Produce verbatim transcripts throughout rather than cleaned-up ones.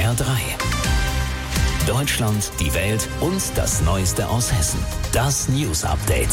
R drei. Deutschland, die Welt und das Neueste aus Hessen. Das News Update.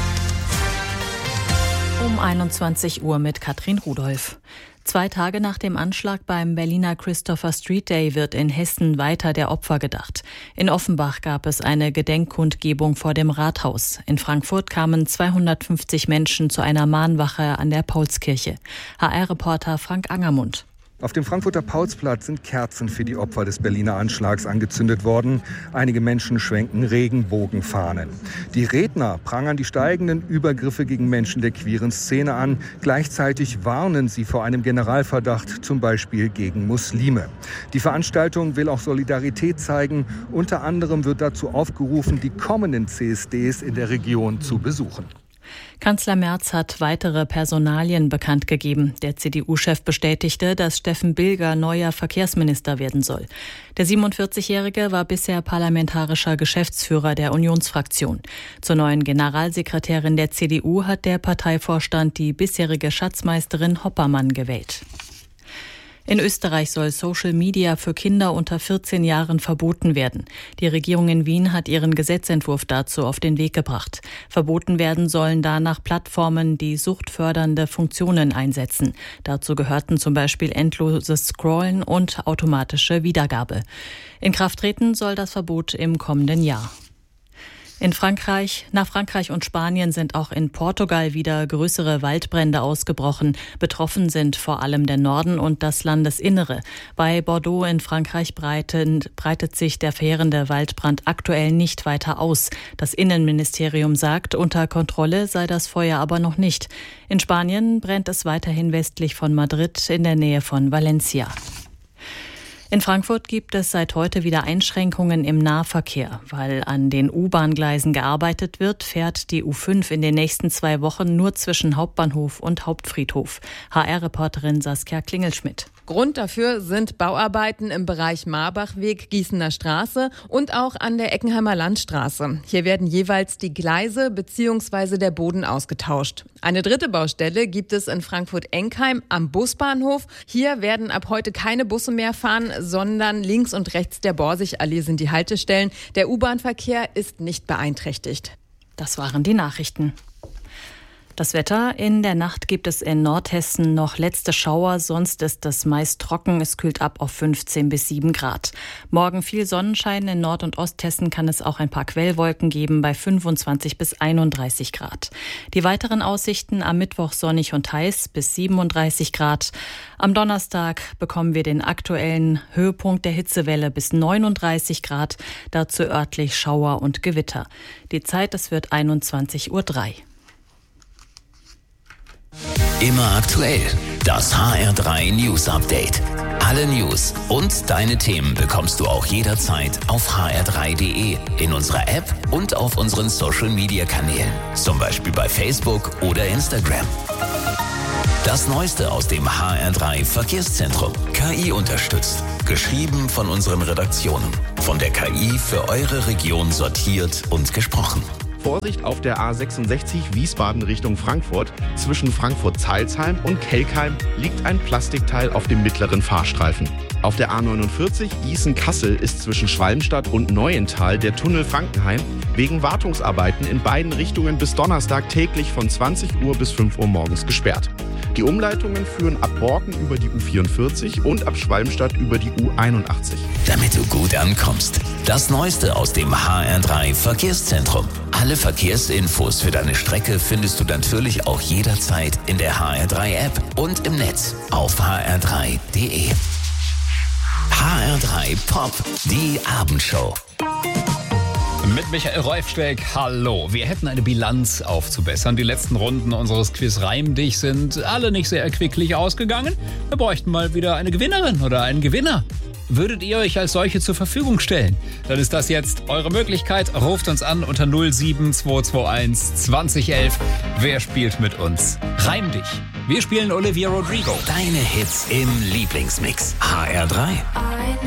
Um einundzwanzig Uhr mit Katrin Rudolph. Zwei Tage nach dem Anschlag beim Berliner Christopher Street Day wird in Hessen weiter der Opfer gedacht. In Offenbach gab es eine Gedenkkundgebung vor dem Rathaus. In Frankfurt kamen zweihundertfünfzig Menschen zu einer Mahnwache an der Paulskirche. H R-Reporter Frank Angermund. Auf dem Frankfurter Paulsplatz sind Kerzen für die Opfer des Berliner Anschlags angezündet worden. Einige Menschen schwenken Regenbogenfahnen. Die Redner prangern die steigenden Übergriffe gegen Menschen der queeren Szene an. Gleichzeitig warnen sie vor einem Generalverdacht, zum Beispiel gegen Muslime. Die Veranstaltung will auch Solidarität zeigen. Unter anderem wird dazu aufgerufen, die kommenden C S Ds in der Region zu besuchen. Kanzler Merz hat weitere Personalien bekannt gegeben. Der C D U-Chef bestätigte, dass Steffen Bilger neuer Verkehrsminister werden soll. Der siebenundvierzigjährige war bisher parlamentarischer Geschäftsführer der Unionsfraktion. Zur neuen Generalsekretärin der C D U hat der Parteivorstand die bisherige Schatzmeisterin Hoppermann gewählt. In Österreich soll Social Media für Kinder unter vierzehn Jahren verboten werden. Die Regierung in Wien hat ihren Gesetzentwurf dazu auf den Weg gebracht. Verboten werden sollen danach Plattformen, die suchtfördernde Funktionen einsetzen. Dazu gehörten zum Beispiel endloses Scrollen und automatische Wiedergabe. In Kraft treten soll das Verbot im kommenden Jahr. In Frankreich, nach Frankreich und Spanien sind auch in Portugal wieder größere Waldbrände ausgebrochen. Betroffen sind vor allem der Norden und das Landesinnere. Bei Bordeaux in Frankreich breitet, breitet sich der verheerende Waldbrand aktuell nicht weiter aus. Das Innenministerium sagt, unter Kontrolle sei das Feuer aber noch nicht. In Spanien brennt es weiterhin westlich von Madrid in der Nähe von Valencia. In Frankfurt gibt es seit heute wieder Einschränkungen im Nahverkehr. Weil an den U-Bahn-Gleisen gearbeitet wird, fährt die U fünf in den nächsten zwei Wochen nur zwischen Hauptbahnhof und Hauptfriedhof. H R-Reporterin Saskia Klingelschmidt. Grund dafür sind Bauarbeiten im Bereich Marbachweg, Gießener Straße und auch an der Eckenheimer Landstraße. Hier werden jeweils die Gleise bzw. der Boden ausgetauscht. Eine dritte Baustelle gibt es in Frankfurt-Enkheim am Busbahnhof. Hier werden ab heute keine Busse mehr fahren, sondern links und rechts der Borsigallee sind die Haltestellen. Der U-Bahn-Verkehr ist nicht beeinträchtigt. Das waren die Nachrichten. Das Wetter: In der Nacht gibt es in Nordhessen noch letzte Schauer, sonst ist es meist trocken. Es kühlt ab auf fünfzehn bis sieben Grad. Morgen viel Sonnenschein, in Nord- und Osthessen kann es auch ein paar Quellwolken geben bei fünfundzwanzig bis einunddreißig Grad. Die weiteren Aussichten: am Mittwoch sonnig und heiß bis siebenunddreißig Grad. Am Donnerstag bekommen wir den aktuellen Höhepunkt der Hitzewelle bis neununddreißig Grad, dazu örtlich Schauer und Gewitter. Die Zeit: es wird einundzwanzig Uhr drei. Immer aktuell. Das H R drei News Update. Alle News und deine Themen bekommst du auch jederzeit auf h r drei punkt d e, in unserer App und auf unseren Social Media Kanälen. Zum Beispiel bei Facebook oder Instagram. Das Neueste aus dem H R drei Verkehrszentrum. K I unterstützt. Geschrieben von unseren Redaktionen. Von der K I für eure Region sortiert und gesprochen. Vorsicht auf der A sechsundsechzig Wiesbaden Richtung Frankfurt. Zwischen Frankfurt-Zeilsheim und Kelkheim liegt ein Plastikteil auf dem mittleren Fahrstreifen. Auf der A neunundvierzig Gießen-Kassel ist zwischen Schwalmstadt und Neuental der Tunnel Frankenhain wegen Wartungsarbeiten in beiden Richtungen bis Donnerstag täglich von zwanzig Uhr bis fünf Uhr morgens gesperrt. Die Umleitungen führen ab Borken über die U vierundvierzig und ab Schwalmstadt über die U einundachtzig. Damit du gut ankommst. Das Neueste aus dem H R drei Verkehrszentrum. Alle Verkehrsinfos für deine Strecke findest du natürlich auch jederzeit in der H R drei App und im Netz auf h r drei punkt d e. H R drei Pop, die Abendshow. Mit Michael Reufsteck, hallo. Wir hätten eine Bilanz aufzubessern. Die letzten Runden unseres Quiz Reim dich sind alle nicht sehr erquicklich ausgegangen. Wir bräuchten mal wieder eine Gewinnerin oder einen Gewinner. Würdet ihr euch als solche zur Verfügung stellen? Dann ist das jetzt eure Möglichkeit. Ruft uns an unter null sieben zwei zwei eins zwanzig elf. Wer spielt mit uns? Reim dich. Wir spielen Olivia Rodrigo. Deine Hits im Lieblingsmix. H R drei.